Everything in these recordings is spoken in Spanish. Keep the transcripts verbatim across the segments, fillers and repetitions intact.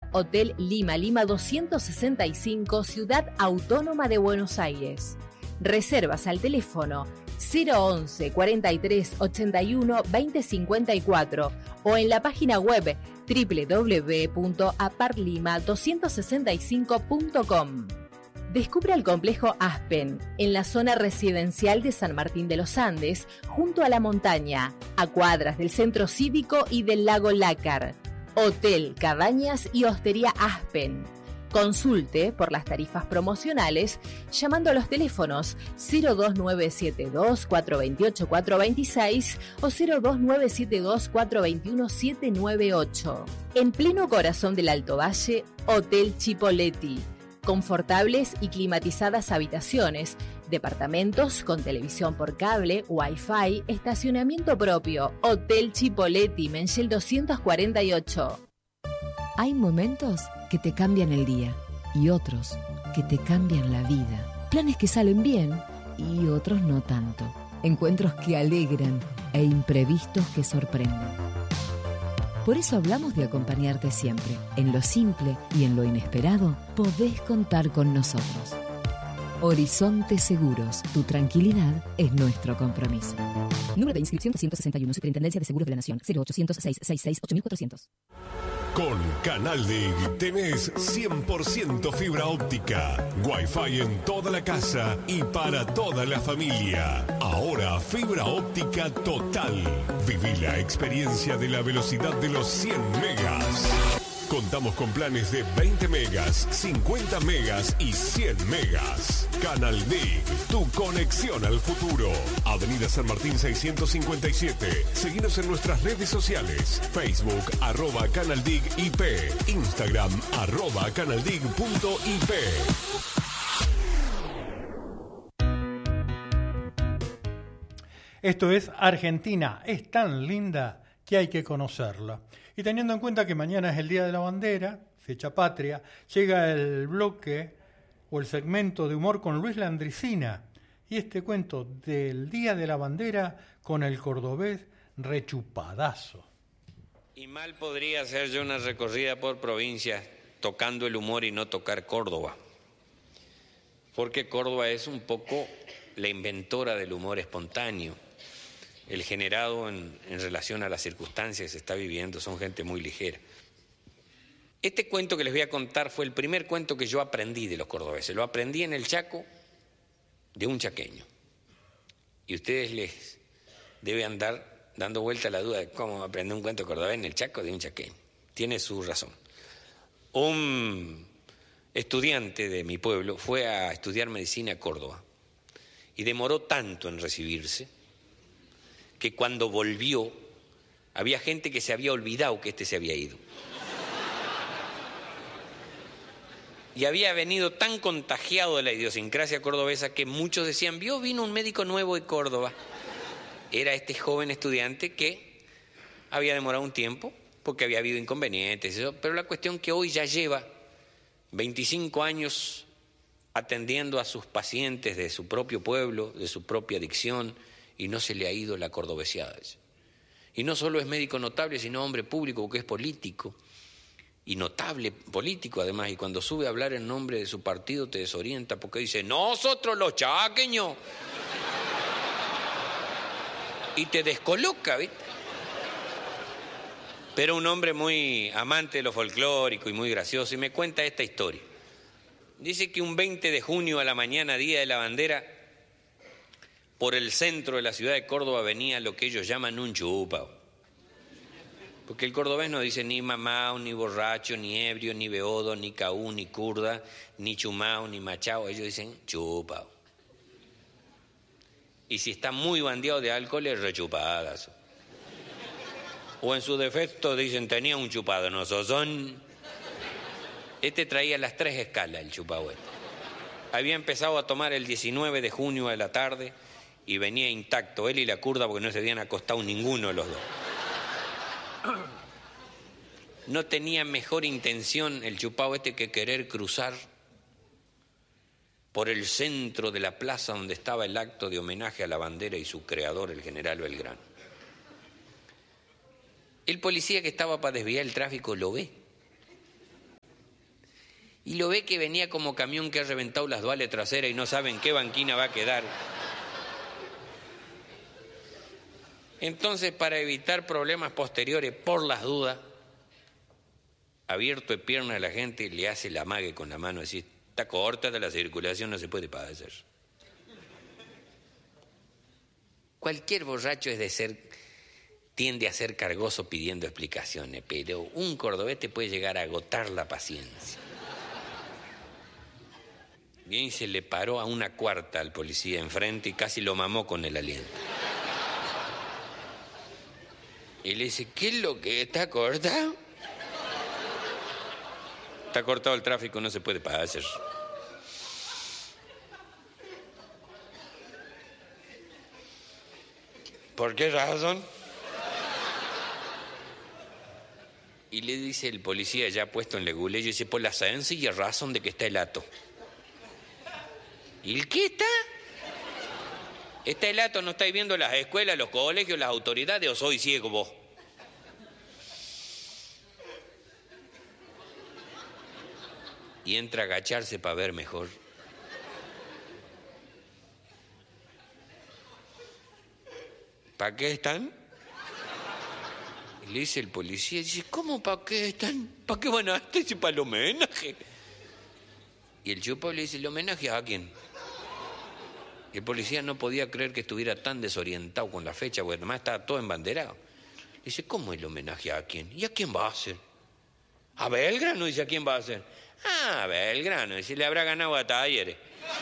Hotel Lima, Lima doscientos sesenta y cinco, Ciudad Autónoma de Buenos Aires. Reservas al teléfono cero once, cuarenta y tres, ochenta y uno, veinte cincuenta y cuatro o en la página web doble u doble u doble u punto apart lima doscientos sesenta y cinco punto com. Descubre el complejo Aspen, en la zona residencial de San Martín de los Andes, junto a la montaña, a cuadras del centro cívico y del lago Lácar. Hotel, cabañas y hostería Aspen. Consulte por las tarifas promocionales llamando a los teléfonos cero dos nueve siete dos, cuatro dos ocho, cuatro dos seis o cero dos nueve siete dos, cuatro dos uno, siete nueve ocho. En pleno corazón del Alto Valle, Hotel Chipoleti. Confortables y climatizadas habitaciones, departamentos con televisión por cable, wifi, estacionamiento propio. Hotel Chipoleti, Menchel doscientos cuarenta y ocho. Hay momentos que te cambian el día y otros que te cambian la vida. Planes que salen bien y otros no tanto. Encuentros que alegran e imprevistos que sorprenden. Por eso hablamos de acompañarte siempre. En lo simple y en lo inesperado, podés contar con nosotros. Horizonte Seguros, tu tranquilidad es nuestro compromiso. Número de inscripción ciento sesenta y uno, Superintendencia de Seguros de la Nación, cero ochocientos, seiscientos sesenta y seis, ocho mil cuatrocientos. Con Canal Dig tenés cien por ciento fibra óptica, Wi-Fi en toda la casa y para toda la familia. Ahora fibra óptica total. Viví la experiencia de la velocidad de los cien megas. Contamos con planes de veinte megas, cincuenta megas y cien megas. Canal Dig, tu conexión al futuro. Avenida San Martín seiscientos cincuenta y siete. Seguinos en nuestras redes sociales. Facebook, arroba Canal Dig I P. Instagram, arroba canaldig punto I P. Esto es Argentina. Es tan linda que hay que conocerla. Y teniendo en cuenta que mañana es el Día de la Bandera, fecha patria, llega el bloque o el segmento de humor con Luis Landricina y este cuento del Día de la Bandera con el cordobés Rechupadazo. Y mal podría hacer yo una recorrida por provincias tocando el humor y no tocar Córdoba, porque Córdoba es un poco la inventora del humor espontáneo. El generado en, en relación a las circunstancias que se está viviendo, son gente muy ligera. Este cuento que les voy a contar fue el primer cuento que yo aprendí de los cordobeses. Lo aprendí en el Chaco de un chaqueño. Y ustedes les deben andar dando vuelta a la duda de cómo aprender un cuento cordobés en el Chaco de un chaqueño. Tiene su razón. Un estudiante de mi pueblo fue a estudiar medicina a Córdoba y demoró tanto en recibirse que cuando volvió, había gente que se había olvidado que este se había ido. Y había venido tan contagiado de la idiosincrasia cordobesa que muchos decían, vio, vino un médico nuevo de Córdoba. Era este joven estudiante que había demorado un tiempo porque había habido inconvenientes, eso, pero la cuestión que hoy ya lleva veinticinco años atendiendo a sus pacientes de su propio pueblo, de su propia adicción, y no se le ha ido la cordobesiada. Y no solo es médico notable, sino hombre público, porque es político, y notable político además, y cuando sube a hablar en nombre de su partido te desorienta, porque dice, nosotros los chaqueños, y te descoloca, ¿viste? Pero un hombre muy amante de lo folclórico y muy gracioso, y me cuenta esta historia. Dice que un veinte de junio a la mañana, Día de la Bandera, por el centro de la ciudad de Córdoba venía lo que ellos llaman un chupao. Porque el cordobés no dice ni mamao, ni borracho, ni ebrio, ni beodo, ni caú, ni curda, ni chumao, ni machao. Ellos dicen chupao. Y si está muy bandeado de alcohol, es rechupadazo. O en su defecto dicen tenía un chupado, no sozón. Este traía las tres escalas, el chupao este. Había empezado a tomar el diecinueve de junio a la tarde y venía intacto, él y la curda, porque no se habían acostado ninguno de los dos. No tenía mejor intención el chupao este que querer cruzar por el centro de la plaza donde estaba el acto de homenaje a la bandera y su creador, el general Belgrano. El policía que estaba para desviar el tráfico lo ve y lo ve que venía como camión que ha reventado las duales traseras y no saben qué banquina va a quedar. Entonces, para evitar problemas posteriores, por las dudas, abierto de piernas a la gente, le hace la amague con la mano, así, está corta de la circulación, no se puede padecer. Cualquier borracho es de ser, tiende a ser cargoso pidiendo explicaciones, pero un cordobés te puede llegar a agotar la paciencia. Bien, se le paró a una cuarta al policía enfrente y casi lo mamó con el aliento. Y le dice, ¿qué es lo que está cortado? Está cortado el tráfico, no se puede pasar. ¿Por qué razón? Y le dice el policía ya puesto en leguleyo, dice, por la sencilla razón de que está el hato. ¿Y el qué está? ¿Está el hato? ¿No estáis viendo las escuelas, los colegios, las autoridades o soy ciego vos? Y entra a agacharse para ver mejor. ¿Para qué están? Y le dice el policía, dice, ¿cómo para qué están? ¿Para qué van a estar? Dice, para el homenaje. Y el chupo le dice, ¿el homenaje a quién? Y el policía no podía creer que estuviera tan desorientado con la fecha, porque además estaba todo embanderado. Le dice, ¿cómo el homenaje a quién? ¿Y a quién va a ser? A Belgrano, dice, ¿a quién va a ser? Ah, a Belgrano, dice, le habrá ganado a Talleres.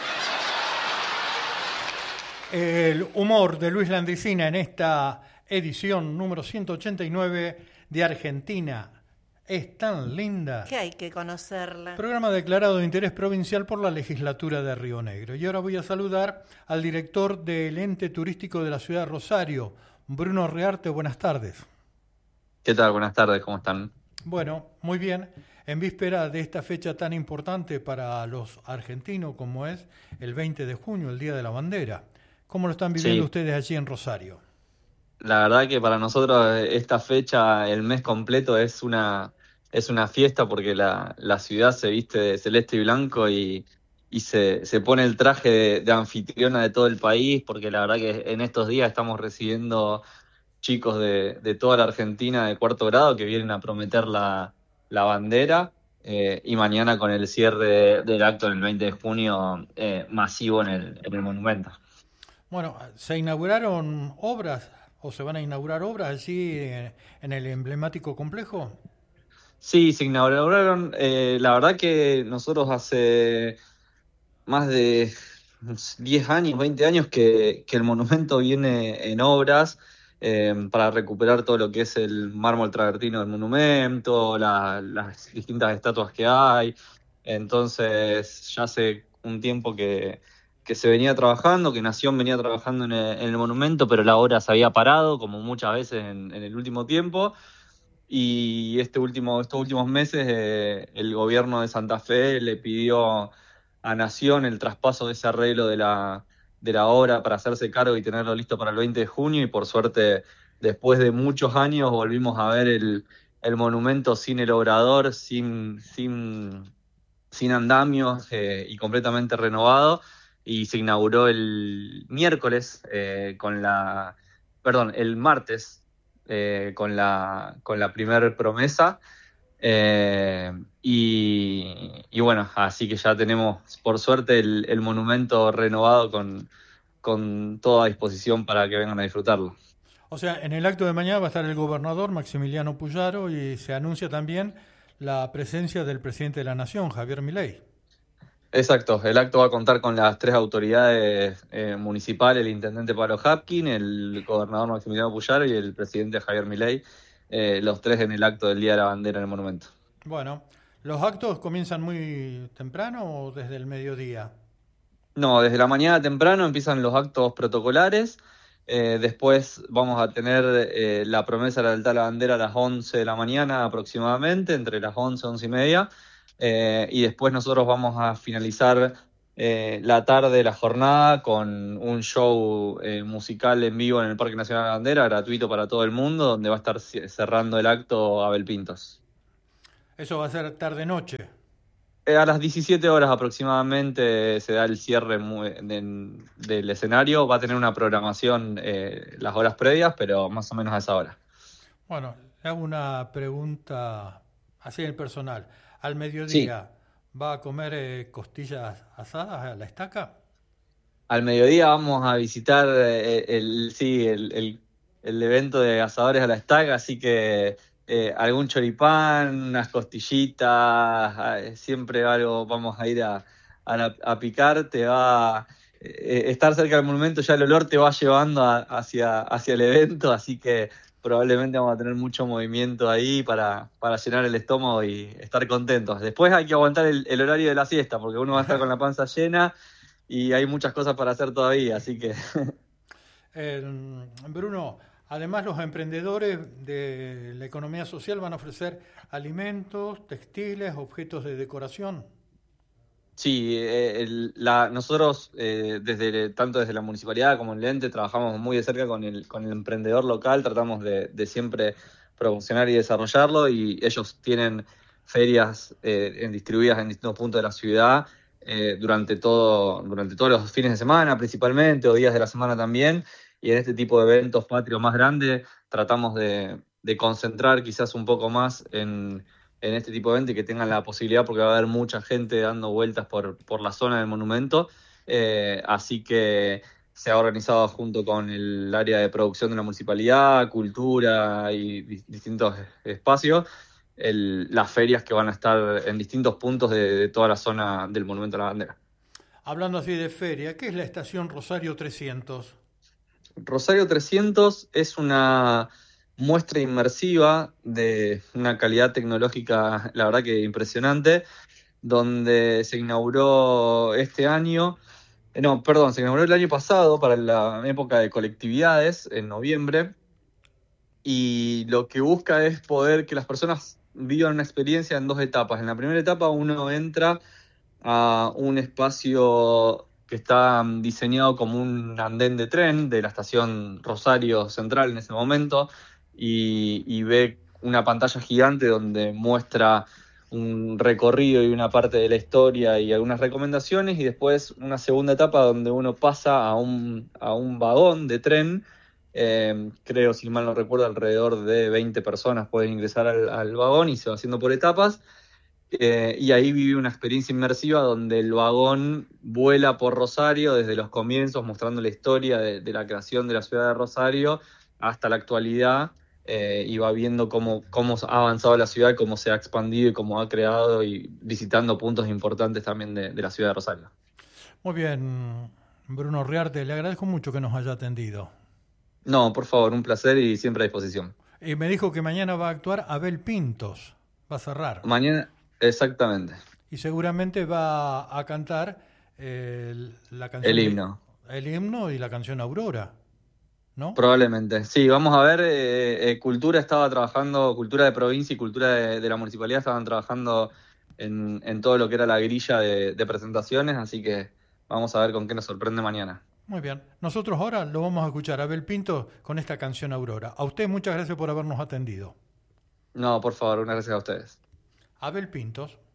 El humor de Luis Landricina en esta edición número ciento ochenta y nueve de Argentina es tan linda que hay que conocerla. Programa declarado de interés provincial por la legislatura de Río Negro. Y ahora voy a saludar al director del ente turístico de la ciudad de Rosario, Bruno Rearte. Buenas tardes. ¿Qué tal? Buenas tardes, ¿cómo están? Bueno, muy bien. En víspera de esta fecha tan importante para los argentinos como es el veinte de junio, el Día de la Bandera. ¿Cómo lo están viviendo sí. ustedes allí en Rosario? La verdad que para nosotros esta fecha, el mes completo, es una, es una fiesta porque la, la ciudad se viste de celeste y blanco y, y se, se pone el traje de, de anfitriona de todo el país, porque la verdad que en estos días estamos recibiendo chicos de, de toda la Argentina de cuarto grado que vienen a prometer la, la bandera eh, y mañana con el cierre de, del acto del veinte de junio eh, masivo en el, en el monumento. Bueno, ¿se inauguraron obras o se van a inaugurar obras allí en, en el emblemático complejo? Sí, se inauguraron. Eh, la verdad que nosotros hace más de diez años, veinte años que, que el monumento viene en obras eh, para recuperar todo lo que es el mármol travertino del monumento, la, las distintas estatuas que hay. Entonces ya hace un tiempo que... que se venía trabajando, que Nación venía trabajando en el, en el monumento, pero la obra se había parado, como muchas veces en, en el último tiempo, y este último, estos últimos meses eh, el gobierno de Santa Fe le pidió a Nación el traspaso de ese arreglo de la, de la obra para hacerse cargo y tenerlo listo para el veinte de junio, y por suerte, después de muchos años, volvimos a ver el, el monumento sin el obrador, sin, sin, sin andamios eh, y completamente renovado. Y se inauguró el miércoles eh, con la, perdón, el martes eh, con la con la primer promesa eh, y, y bueno, así que ya tenemos por suerte el, el monumento renovado con, con toda disposición para que vengan a disfrutarlo. O sea, en el acto de mañana va a estar el gobernador Maximiliano Puyaro y se anuncia también la presencia del presidente de la Nación, Javier Milei. Exacto, el acto va a contar con las tres autoridades eh, municipales, el intendente Pablo Hapkin, el gobernador Maximiliano Puyaro y el presidente Javier Milei, eh, los tres en el acto del Día de la Bandera en el monumento. Bueno, ¿los actos comienzan muy temprano o desde el mediodía? No, desde la mañana temprano empiezan los actos protocolares, eh, después vamos a tener eh, la promesa de la lealtad a la bandera a las once de la mañana aproximadamente, entre las once, once y media. Eh, y después nosotros vamos a finalizar eh, la tarde, la jornada, con un show eh, musical en vivo en el Parque Nacional de la Bandera, gratuito para todo el mundo, donde va a estar cerrando el acto Abel Pintos. ¿Eso va a ser tarde-noche? a las diecisiete horas aproximadamente se da el cierre muy, de, del escenario. Va a tener una programación eh, las horas previas, pero más o menos a esa hora. Bueno, le hago una pregunta así en personal. ¿Al mediodía sí. va a comer eh, costillas asadas a la estaca? Al mediodía vamos a visitar eh, el, sí, el, el, el evento de asadores a la estaca, así que eh, algún choripán, unas costillitas, eh, siempre algo vamos a ir a, a, la, a picar. Te va eh, estar cerca del monumento, ya el olor te va llevando a, hacia, hacia el evento, así que probablemente vamos a tener mucho movimiento ahí para, para llenar el estómago y estar contentos. Después hay que aguantar el, el horario de la siesta, porque uno va a estar con la panza llena y hay muchas cosas para hacer todavía, así que... eh, Bruno, además los emprendedores de la economía social van a ofrecer alimentos, textiles, objetos de decoración. Sí, eh, el, la, nosotros eh, desde tanto desde la municipalidad como el ente trabajamos muy de cerca con el, con el emprendedor local, tratamos de, de siempre promocionar y desarrollarlo, y ellos tienen ferias eh, distribuidas en distintos puntos de la ciudad, Eh, durante todo durante todos los fines de semana principalmente, o días de la semana también, y en este tipo de eventos patrios más grandes tratamos de, de concentrar quizás un poco más en, en este tipo de eventos y que tengan la posibilidad, porque va a haber mucha gente dando vueltas por, por la zona del monumento, eh, así que se ha organizado junto con el área de producción de la municipalidad, cultura y di- distintos espacios, El, las ferias que van a estar en distintos puntos de, de toda la zona del Monumento a la Bandera. Hablando así de feria, ¿qué es la estación Rosario trescientos? Rosario trescientos es una muestra inmersiva de una calidad tecnológica, la verdad que impresionante, donde se inauguró este año, eh, no, perdón, se inauguró el año pasado para la época de colectividades, en noviembre, y lo que busca es poder que las personas vivan una experiencia en dos etapas. En la primera etapa uno entra a un espacio que está diseñado como un andén de tren de la estación Rosario Central en ese momento, y, y ve una pantalla gigante donde muestra un recorrido y una parte de la historia y algunas recomendaciones, y después una segunda etapa donde uno pasa a un, a un vagón de tren. Eh, creo, si mal no recuerdo, alrededor de veinte personas pueden ingresar al, al vagón, y se va haciendo por etapas. Eh, y ahí vive una experiencia inmersiva donde el vagón vuela por Rosario desde los comienzos, mostrando la historia de, de la creación de la ciudad de Rosario hasta la actualidad, eh, y va viendo cómo, cómo ha avanzado la ciudad, cómo se ha expandido y cómo ha creado, y visitando puntos importantes también de, de la ciudad de Rosario. Muy bien, Bruno Riarte, le agradezco mucho que nos haya atendido. No, por favor, un placer y siempre a disposición. Y me dijo que mañana va a actuar Abel Pintos, va a cerrar. Mañana, exactamente. Y seguramente va a cantar eh, la canción El himno. De, el himno y la canción Aurora, ¿no? Probablemente, sí, vamos a ver, eh, eh, Cultura estaba trabajando, Cultura de Provincia y Cultura de, de la Municipalidad estaban trabajando en, en todo lo que era la grilla de, de presentaciones, así que vamos a ver con qué nos sorprende mañana. Muy bien. Nosotros ahora lo vamos a escuchar a Abel Pinto con esta canción Aurora. A usted muchas gracias por habernos atendido. No, por favor, unas gracias a ustedes. Abel Pintos.